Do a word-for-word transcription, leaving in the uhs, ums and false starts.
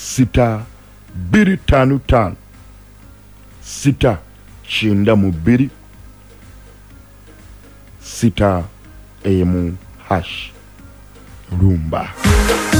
sita bbiri ttaano ttaano sita kyenda mu bbiri sita emu hash lumba.